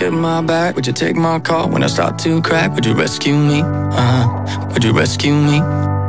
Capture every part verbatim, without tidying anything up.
get my back? Would you take my call when I start to crack? Would you rescue me? Uh-huh. Would you rescue me?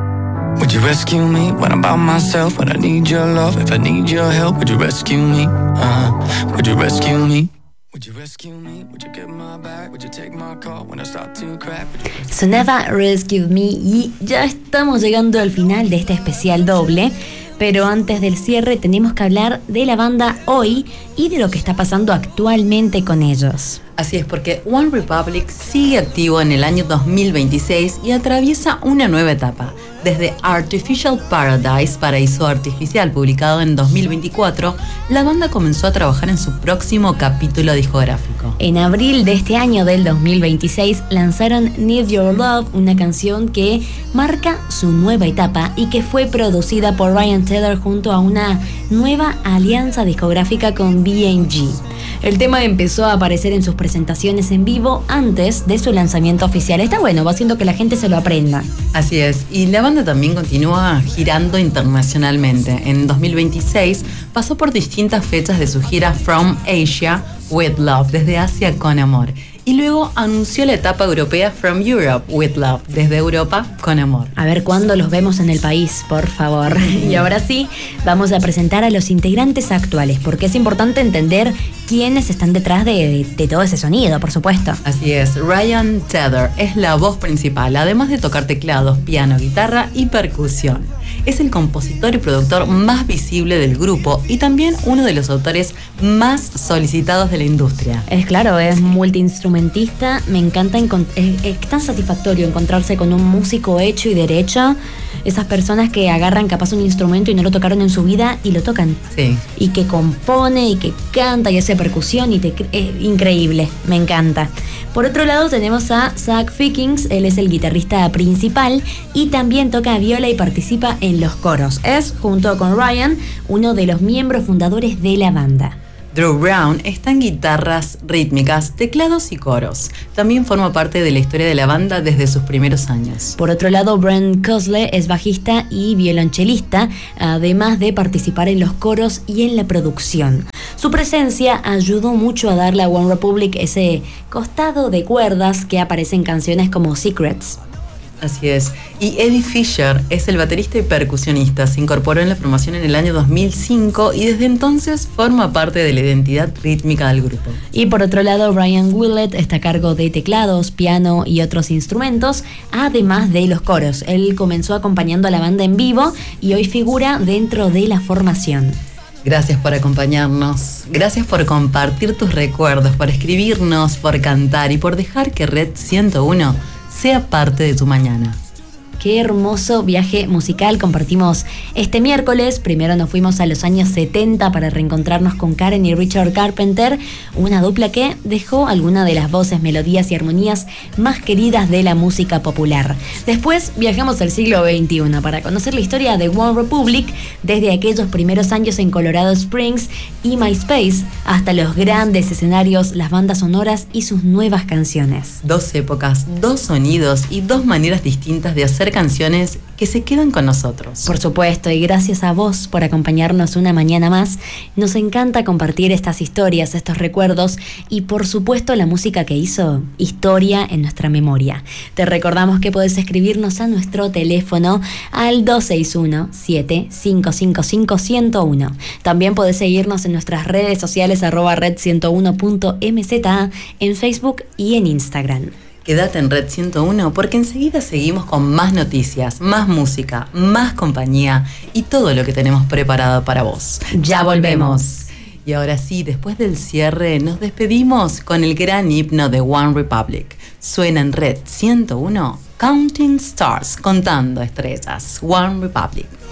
Would you rescue me when I'm by myself? When I need your love, if I need your help, would you rescue me? Uh-huh. Would you rescue me? Would you rescue me? Would you get my back? Would you take my call when I start to crack? Sonaba Rescue Me y ya estamos llegando al final de este especial doble. Pero antes del cierre tenemos que hablar de la banda hoy y de lo que está pasando actualmente con ellos. Así es, porque One Republic sigue activo en el año dos mil veintiséis y atraviesa una nueva etapa. Desde Artificial Paradise, Paraíso Artificial, publicado en dos mil veinticuatro, la banda comenzó a trabajar en su próximo capítulo discográfico. En abril de este año del dos mil veintiséis lanzaron Need Your Love, una canción que marca su nueva etapa y que fue producida por Ryan Tedder junto a una nueva alianza discográfica con B M G. El tema empezó a aparecer en sus presentaciones en vivo antes de su lanzamiento oficial. Está bueno, va haciendo que la gente se lo aprenda. Así es, y la banda también continúa girando internacionalmente. En dos mil veintiséis pasó por distintas fechas de su gira From Asia with Love, desde Asia con amor. Y luego anunció la etapa europea From Europe with Love, desde Europa con amor. A ver cuándo los vemos en el país, por favor. Y ahora sí, vamos a presentar a los integrantes actuales, porque es importante entender quiénes están detrás de, de, de todo ese sonido, por supuesto. Así es, Ryan Tedder es la voz principal, además de tocar teclados, piano, guitarra y percusión. Es el compositor y productor más visible del grupo y también uno de los autores más solicitados de la industria. Es claro, es multiinstrumentista. Me encanta, encont- es, es tan satisfactorio encontrarse con un músico hecho y derecho. Esas personas que agarran capaz un instrumento y no lo tocaron en su vida y lo tocan. Sí. Y que compone y que canta y hace percusión y te es increíble, me encanta. Por otro lado tenemos a Zach Fickings, él es el guitarrista principal y también toca viola y participa en los coros. Es, junto con Ryan, uno de los miembros fundadores de la banda. Drew Brown está en guitarras rítmicas, teclados y coros. También forma parte de la historia de la banda desde sus primeros años. Por otro lado, Brent Cosle es bajista y violonchelista, además de participar en los coros y en la producción. Su presencia ayudó mucho a darle a One Republic ese costado de cuerdas que aparece en canciones como Secrets. Así es. Y Eddie Fisher es el baterista y percusionista. Se incorporó en la formación en el año dos mil cinco y desde entonces forma parte de la identidad rítmica del grupo. Y por otro lado, Brian Willett está a cargo de teclados, piano y otros instrumentos, además de los coros. Él comenzó acompañando a la banda en vivo y hoy figura dentro de la formación. Gracias por acompañarnos, gracias por compartir tus recuerdos, por escribirnos, por cantar y por dejar que Red ciento uno sea parte de tu mañana. Qué hermoso viaje musical compartimos este miércoles. Primero nos fuimos a los años setenta para reencontrarnos con Karen y Richard Carpenter, una dupla que dejó algunas de las voces, melodías y armonías más queridas de la música popular. Después viajamos al siglo veintiuno para conocer la historia de One Republic, desde aquellos primeros años en Colorado Springs y MySpace hasta los grandes escenarios, las bandas sonoras y sus nuevas canciones. Dos épocas, dos sonidos y dos maneras distintas de hacer canciones que se quedan con nosotros. Por supuesto, y gracias a vos por acompañarnos una mañana más. Nos encanta compartir estas historias, estos recuerdos y por supuesto la música que hizo historia en nuestra memoria. Te recordamos que podés escribirnos a nuestro teléfono al dos seis uno, siete cinco cinco cinco, uno cero uno. También podés seguirnos en nuestras redes sociales arroba red ciento uno punto m z a en Facebook y en Instagram. Quédate en Red ciento uno porque enseguida seguimos con más noticias, más música, más compañía y todo lo que tenemos preparado para vos. Ya volvemos. Y ahora sí, después del cierre, nos despedimos con el gran himno de One Republic. Suena en Red ciento uno, Counting Stars, contando estrellas, One Republic.